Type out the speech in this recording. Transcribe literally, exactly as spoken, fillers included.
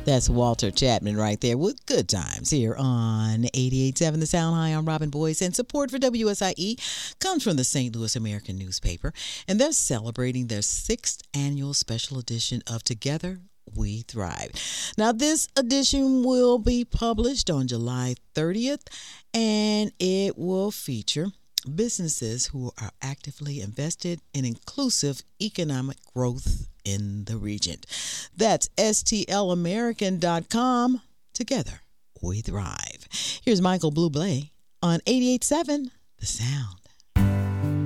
That's Walter Chapman right there with Good Times here on eighty-eight point seven The Sound. Hi, I'm Robin Boyce, and support for W S I E comes from the Saint Louis American newspaper, and they're celebrating their sixth annual special edition of Together We Thrive. Now, this edition will be published on July thirtieth, and it will feature businesses who are actively invested in inclusive economic growth in the region. That's S T L American dot com. Together we thrive. Here's Michael Bublé on eighty-eight point seven The Sound.